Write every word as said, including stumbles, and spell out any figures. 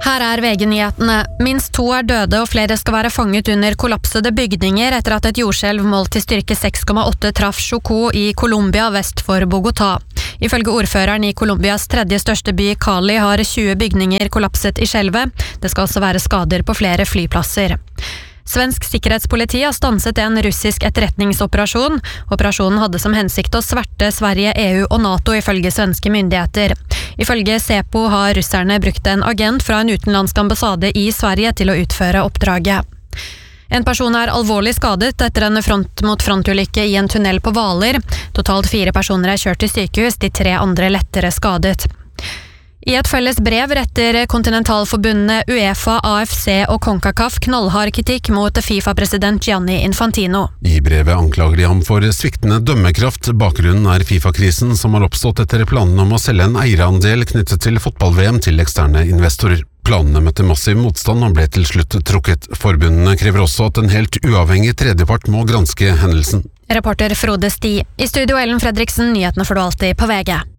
Her er V G-nyhetene. Minst to er døde og flere skal være fanget under kollapsede bygninger etter at et jordskjelv målt til styrke seks komma åtte traff Chocó i Colombia vest for Bogotá. Ifølge ordføreren i Colombias tredje største by Cali har tjue bygninger kollapset i skjelvet. Det skal også være skader på flere flyplasser. Svensk sikkerhetspoliti har stanset en russisk etterretningsoperasjon. Operasjonen hadde som hensikt å sverte Sverige, E U og NATO ifølge svenske myndigheter. Ifølge Säpo har russerne brukt en agent fra en utenlandsk ambassade i Sverige til å utføre oppdraget. En person er alvorlig skadet etter en front-mot-front-ulykke i en tunnel på Hvaler. Totalt fire personer er kjørt til sykehus, de tre andre lettere skadet. I et felles brev retter kontinentalforbundene UEFA, A F C og CONCACAF knallhard kritikk mot FIFA-president Gianni Infantino. I brevet anklager de ham for sviktende dømmekraft. Bakgrunnen er FIFA-krisen som har oppstått etter planene om å selge en eierandel knyttet til fotball-V M til eksterne investorer. Planene møtte massiv motstand og ble til slutt trukket. Forbundene krever også at en helt uavhengig tredjepart må granske hendelsen. Reporter Frode Sti. I studio Ellen Fredriksen, nyhetene får du alltid på V G.